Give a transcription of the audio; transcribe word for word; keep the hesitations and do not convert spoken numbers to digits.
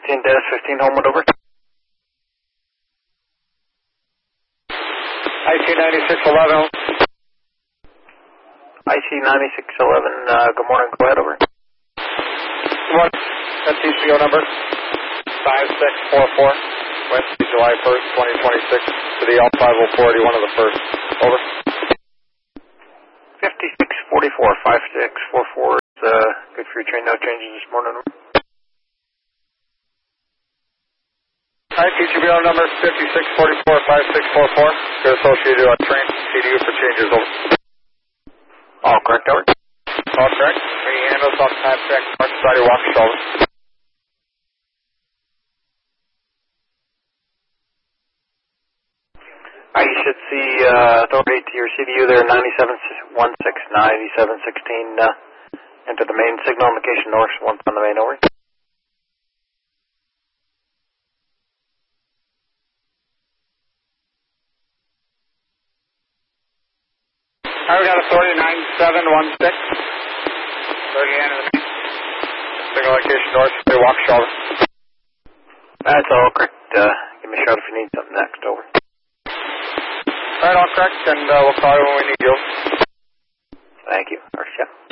sixteen dash fifteen, Homewood, over. I C ninety-six eleven. I C ninety-six eleven, uh, good morning, go ahead, over. Good morning. That T C O number five six four four, Wednesday, July first, twenty twenty-six, to the L five oh four eighty-one of the first. Over. fifty-six forty-four, five six four four, uh, good for your train, no changes this morning. Hi, T C B O number fifty-six forty-four, five six four four, you're associated on train, C D U for changes, over. All correct, over. All correct. Three handles on time check, north side walk shoulder. All right, you should see uh, authority to your C D U there, ninety-seven one six, ninety-seven sixteen, uh, enter the main signal indication north, once on the main, over. Alright, we got authority nine seven one six. thirty enter the main. Signal location north, they walk shoulder. That's all correct. Uh, give me a shout if you need something next, over. Alright, all correct, and uh, we'll call you when we need you. Thank you. First, yeah.